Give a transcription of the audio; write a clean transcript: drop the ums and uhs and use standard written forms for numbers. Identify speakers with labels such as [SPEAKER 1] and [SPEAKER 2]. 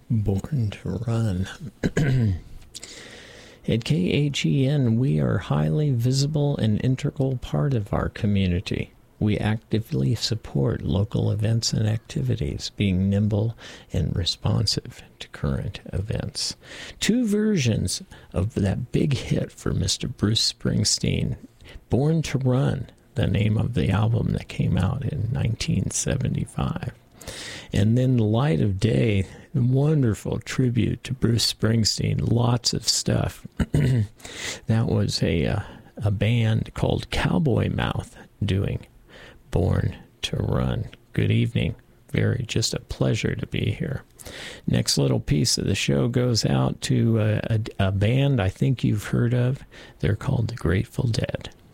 [SPEAKER 1] Born to Run. At KHEN, we are a highly visible and integral part of our community. We actively support local events and activities, being nimble and responsive to current events. Two versions of that big hit for Mr. Bruce Springsteen, Born to Run, the name of the album that came out in 1975. And then Light of Day, a wonderful tribute to Bruce Springsteen, lots of stuff. That was a band called Cowboy Mouth doing Born to Run. Good evening. Just a pleasure to be here. Next little piece of the show goes out to a band I think you've heard of. They're called the Grateful Dead.